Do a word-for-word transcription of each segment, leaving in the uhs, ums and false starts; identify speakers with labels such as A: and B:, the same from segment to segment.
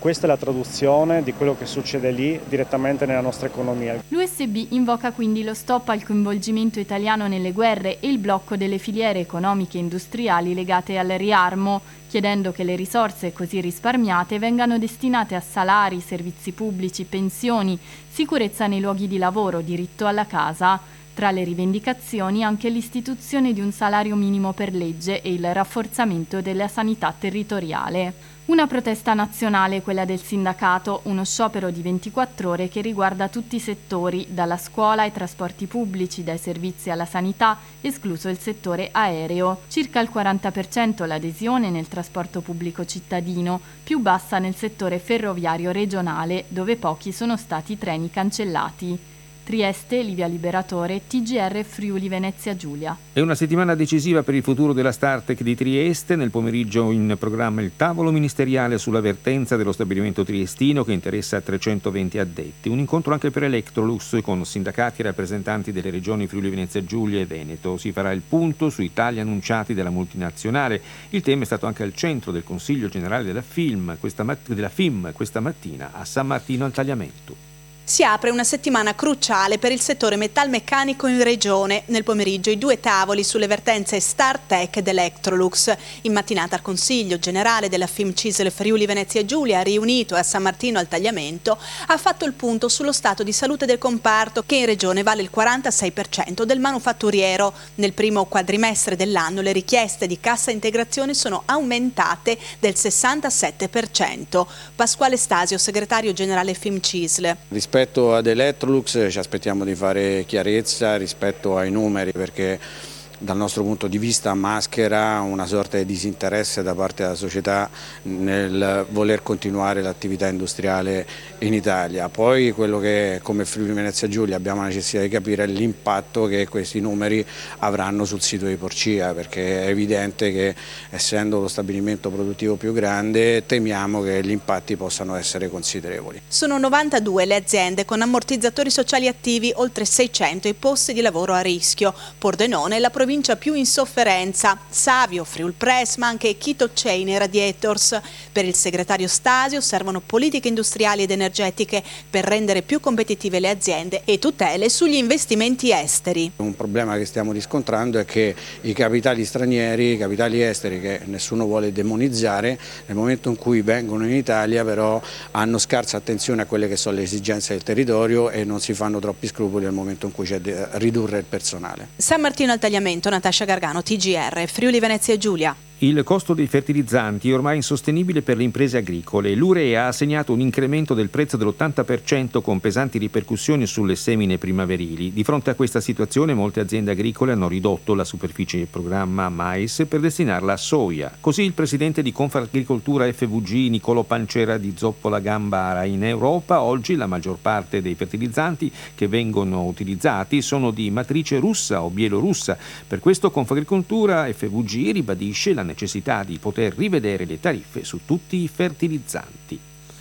A: Questa è la traduzione di quello che succede lì direttamente nella nostra economia.
B: L'U S B invoca quindi lo stop al coinvolgimento italiano nelle guerre e il blocco delle filiere economiche e industriali legate al riarmo, chiedendo che le risorse così risparmiate vengano destinate a salari, servizi pubblici, pensioni, sicurezza nei luoghi di lavoro, diritto alla casa. Tra le rivendicazioni anche l'istituzione di un salario minimo per legge e il rafforzamento della sanità territoriale. Una protesta nazionale, quella del sindacato, uno sciopero di ventiquattro ore che riguarda tutti i settori, dalla scuola ai trasporti pubblici, dai servizi alla sanità, escluso il settore aereo. Circa il quaranta per cento l'adesione nel trasporto pubblico cittadino, più bassa nel settore ferroviario regionale, dove pochi sono stati i treni cancellati. Trieste, Livia Liberatore, T G R Friuli Venezia Giulia.
C: È una settimana decisiva per il futuro della Startec di Trieste. Nel pomeriggio in programma il tavolo ministeriale sulla vertenza dello stabilimento triestino che interessa trecentoventi addetti. Un incontro anche per Electrolux con sindacati e rappresentanti delle regioni Friuli Venezia Giulia e Veneto. Si farà il punto sui tagli annunciati della multinazionale. Il tema è stato anche al centro del Consiglio generale della, film, questa mat- della F I M questa mattina a San Martino al Tagliamento.
D: Si apre una settimana cruciale per il settore metalmeccanico in regione. Nel pomeriggio i due tavoli sulle vertenze Startec ed Electrolux. In mattinata il Consiglio generale della F I M Cisl Friuli Venezia Giulia, riunito a San Martino al Tagliamento, ha fatto il punto sullo stato di salute del comparto che in regione vale il quarantasei per cento del manufatturiero. Nel primo quadrimestre dell'anno le richieste di cassa integrazione sono aumentate del sessantasette per cento. Pasquale Stasio, segretario generale F I M Cisl.
E: Rispetto ad Electrolux ci aspettiamo di fare chiarezza rispetto ai numeri, perché dal nostro punto di vista maschera una sorta di disinteresse da parte della società nel voler continuare l'attività industriale in Italia. Poi quello che come Friuli Venezia Giulia abbiamo la necessità di capire è l'impatto che questi numeri avranno sul sito di Porcia, perché è evidente che essendo lo stabilimento produttivo più grande temiamo che gli impatti possano essere considerevoli.
D: Sono novantadue le aziende con ammortizzatori sociali attivi, oltre seicento i posti di lavoro a rischio. Pordenone è la provincia più in sofferenza, Savio, Friul Press, ma anche Chito Chain e Radiators. Per il segretario Stasio servono politiche industriali ed energetiche per rendere più competitive le aziende e tutele sugli investimenti esteri.
E: Un problema che stiamo riscontrando è che i capitali stranieri, i capitali esteri che nessuno vuole demonizzare, nel momento in cui vengono in Italia però hanno scarsa attenzione a quelle che sono le esigenze del territorio e non si fanno troppi scrupoli nel momento in cui c'è da ridurre il personale.
D: San Martino al Tagliamento, Natascia Gargano, T G R, Friuli Venezia Giulia.
C: Il costo dei fertilizzanti è ormai insostenibile per le imprese agricole. L'Urea ha segnato un incremento del prezzo dell'ottanta per cento con pesanti ripercussioni sulle semine primaverili. Di fronte a questa situazione molte aziende agricole hanno ridotto la superficie del programma mais per destinarla a soia. Così il presidente di Confagricoltura F V G Niccolò Pancera di Zoppola Gambara. In Europa oggi la maggior parte dei fertilizzanti che vengono utilizzati sono di matrice russa o bielorussa. Per questo Confagricoltura F V G ribadisce la necessità di poter rivedere le tariffe su tutti i fertilizzanti.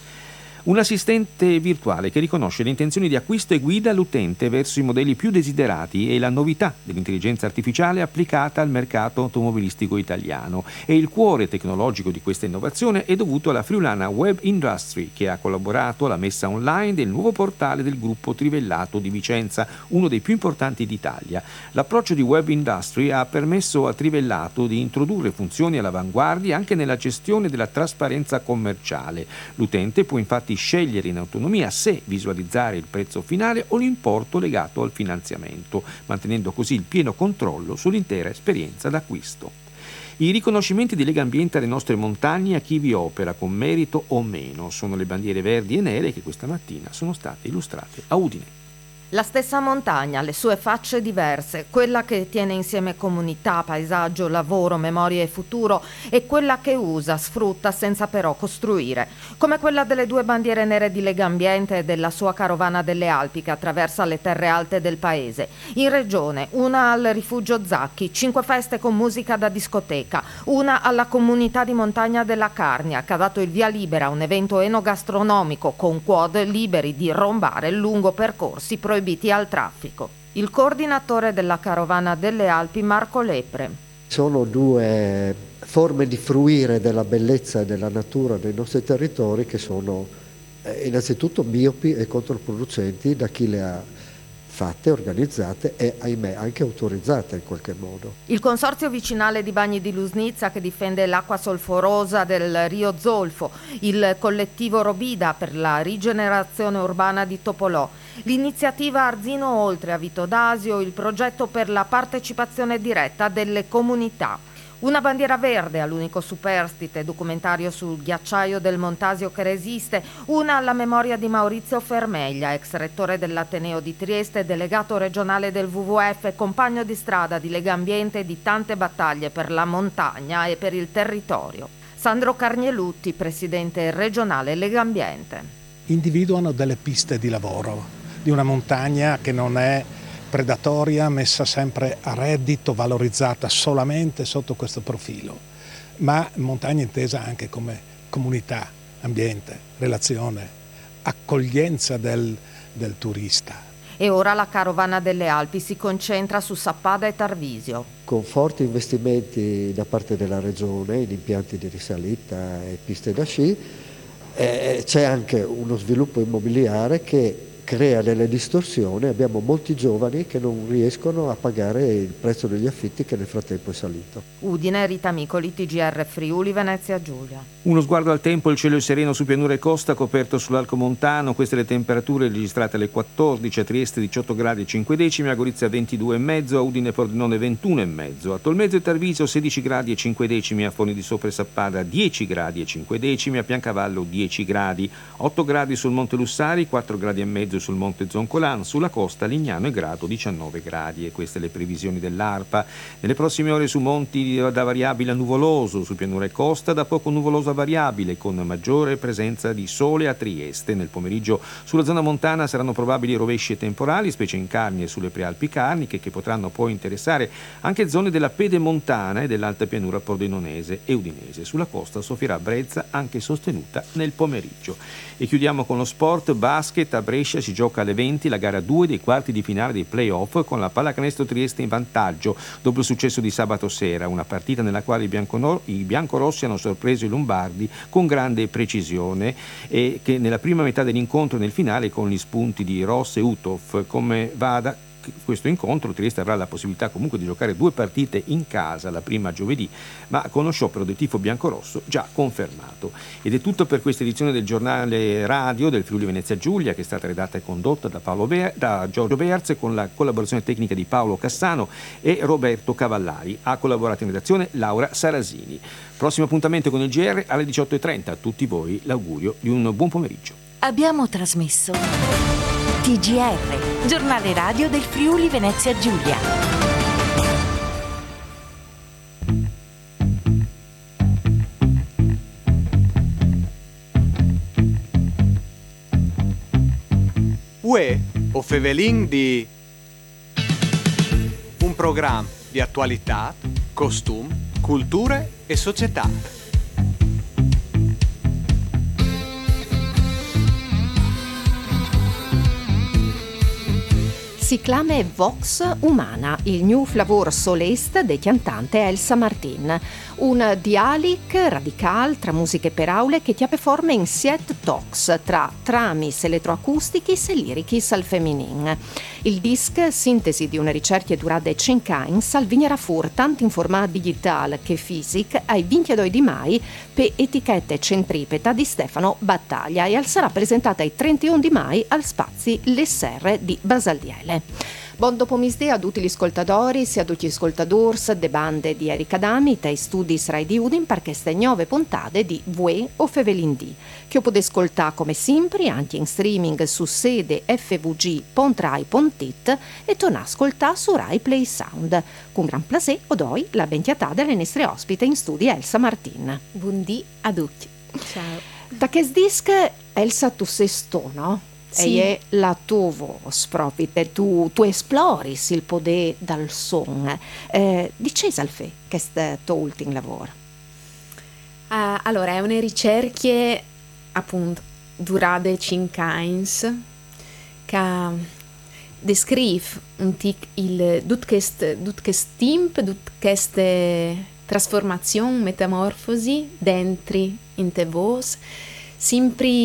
C: Un assistente virtuale che riconosce le intenzioni di acquisto e guida l'utente verso i modelli più desiderati è la novità dell'intelligenza artificiale applicata al mercato automobilistico italiano. E il cuore tecnologico di questa innovazione è dovuto alla friulana Web Industry, che ha collaborato alla messa online del nuovo portale del gruppo Trivellato di Vicenza, uno dei più importanti d'Italia. L'approccio di Web Industry ha permesso a Trivellato di introdurre funzioni all'avanguardia anche nella gestione della trasparenza commerciale. L'utente può infatti scegliere in autonomia se visualizzare il prezzo finale o l'importo legato al finanziamento, mantenendo così il pieno controllo sull'intera esperienza d'acquisto. I riconoscimenti di Legambiente alle nostre montagne a chi vi opera con merito o meno sono le bandiere verdi e nere che questa mattina sono state illustrate a Udine.
F: La stessa montagna, le sue facce diverse, quella che tiene insieme comunità, paesaggio, lavoro, memoria e futuro, e quella che usa, sfrutta senza però costruire, come quella delle due bandiere nere di Legambiente e della sua carovana delle Alpi che attraversa le terre alte del paese. In regione, una al rifugio Zacchi, cinque feste con musica da discoteca, una alla comunità di montagna della Carnia che ha dato il via libera a un evento enogastronomico con quad liberi di rombare lungo percorsi proibiti al traffico. Il coordinatore della carovana delle Alpi, Marco Lepre.
G: Sono due forme di fruire della bellezza e della natura dei nostri territori che sono eh, innanzitutto miopi e controproducenti da chi le ha fatte, organizzate e ahimè anche autorizzate in qualche modo.
F: Il Consorzio Vicinale di Bagni di Lusnizza, che difende l'acqua solforosa del Rio Zolfo, il collettivo Robida per la rigenerazione urbana di Topolò, l'iniziativa Arzino Oltre a Vito d'Asio, il progetto per la partecipazione diretta delle comunità. Una bandiera verde all'unico superstite, documentario sul ghiacciaio del Montasio che resiste, una alla memoria di Maurizio Fermeglia, ex rettore dell'Ateneo di Trieste, delegato regionale del W W F e compagno di strada di Legambiente e di tante battaglie per la montagna e per il territorio. Sandro Carnielutti, presidente regionale Legambiente.
H: Individuano delle piste di lavoro di una montagna che non è predatoria, messa sempre a reddito, valorizzata solamente sotto questo profilo, ma montagna intesa anche come comunità, ambiente, relazione, accoglienza del, del turista.
F: E ora la carovana delle Alpi si concentra su Sappada e Tarvisio.
G: Con forti investimenti da parte della Regione in impianti di risalita e piste da sci, eh, c'è anche uno sviluppo immobiliare che crea delle distorsioni. Abbiamo molti giovani che non riescono a pagare il prezzo degli affitti che nel frattempo è salito.
F: Udine, Rita Micoli, T G R Friuli, Venezia Giulia.
C: Uno sguardo al tempo, il cielo è sereno su pianura e costa, coperto sull'arco montano. Queste le temperature registrate alle quattordici, a Trieste diciotto gradi e cinque decimi, a Gorizia ventidue e mezzo, a Udine e Pordenone ventuno e mezzo, a Tolmezzo e Tarvisio sedici gradi e cinque decimi, a Forni di Sopra e Sappada dieci gradi e cinque decimi, a Piancavallo dieci gradi, otto gradi sul Monte Lussari, quattro gradi e mezzo sul Monte Zoncolan, sulla costa Lignano e Grado diciannove gradi. E queste le previsioni dell'ARPA. Nelle prossime ore su monti da variabile a nuvoloso, su pianura e costa da poco nuvoloso a variabile, con maggiore presenza di sole a Trieste. Nel pomeriggio sulla zona montana saranno probabili rovesci e temporali, specie in Carni e sulle prealpi carniche, che potranno poi interessare anche zone della pedemontana e dell'alta pianura pordenonese e udinese. Sulla costa soffierà brezza anche sostenuta nel pomeriggio. E chiudiamo con lo sport basket. A Brescia si gioca alle venti la gara due dei quarti di finale dei play-off, con la Pallacanestro Trieste in vantaggio dopo il successo di sabato sera, una partita nella quale i, bianconor- i biancorossi hanno sorpreso i lombardi con grande precisione, e che nella prima metà dell'incontro e nel finale con gli spunti di Ross e Uthoff. Come vada questo incontro, Trieste avrà la possibilità comunque di giocare due partite in casa, la prima giovedì, ma con lo sciopero del tifo biancorosso già confermato. Ed è tutto per questa edizione del giornale radio del Friuli Venezia Giulia, che è stata redatta e condotta da, Paolo Be- da Giorgio Bearz, con la collaborazione tecnica di Paolo Cassano e Roberto Cavallari. Ha collaborato in redazione Laura Sarasini. Prossimo appuntamento con il G R alle diciotto e trenta. A tutti voi l'augurio di un buon pomeriggio.
I: Abbiamo trasmesso T G R, giornale radio del Friuli Venezia Giulia.
J: Uè, o Fevelin di un programma di attualità, costum, culture e società.
K: Si clama Vox Umana, il new flavor solest del cantante Elsa Martin. Un dialic radical tra musiche per aule che tiape forme in siet talks tra tramis elettroacustichis e lirichis al feminin. Il disc, sintesi di una ricerca durata cinque anni, salvignerà fur tanto in formato digital che fisic ai ventidue di mai per etichette centripeta di Stefano Battaglia e al sarà presentata ai trentuno di mai al Spazi Le Serre di Basaldiele. Buon dopomesdì a tutti gli ascoltatori, sia a tutti gli ascoltatori de bande di Erika Dami, dai studi Rai di Udin, per queste nuove puntate di Vue o Fevelindì, che potete ascoltare come sempre anche in streaming su sede f v g punto rai punto i t e tornare a ascoltare su Rai Play Sound. Con gran piacere odoi la bentiatà delle nostre ospite in studi Elsa Martin.
L: Buondì a tutti. Ciao.
K: Da che disc Elsa tu sei sto, no?
L: Sì.
K: E è la tua voce proprio, tu, tu esplori il potere dal son. Eh, Dicesi al fe che è tuo ultimo lavoro?
L: Uh, allora, è una ricerca appunto durate cinque anni che descrive un tic il tutto questo tutto questo tempo, tutte queste trasformazione, metamorfosi, dentro in te vos, sempre